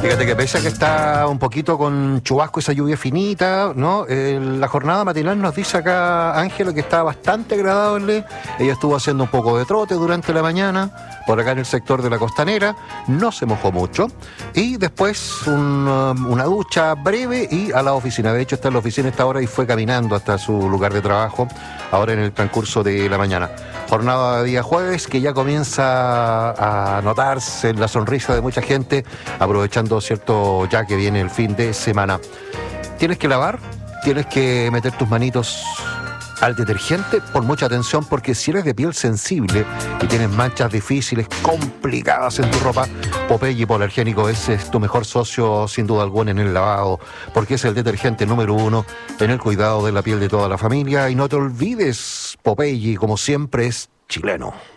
Fíjate que pese a que está un poquito con chubasco, esa lluvia finita, ¿no? La jornada matinal nos dice acá Ángela que está bastante agradable. Ella estuvo haciendo un poco de trote durante la mañana, por acá en el sector de la Costanera, no se mojó mucho. Y después una ducha breve y a la oficina. De hecho, está en la oficina a esta hora y fue caminando hasta su lugar de trabajo, ahora en el transcurso de la mañana. Jornada de día jueves que ya comienza a notarse la sonrisa de mucha gente, aprovechando, cierto, ya que viene el fin de semana. Tienes que lavar, tienes que meter tus manitos al detergente, pon mucha atención porque si eres de piel sensible y tienes manchas difíciles, complicadas en tu ropa, Popeye Hipoalergénico es tu mejor socio sin duda alguna en el lavado, porque es el detergente número 1 en el cuidado de la piel de toda la familia. Y no te olvides, Popeye, como siempre, es chileno.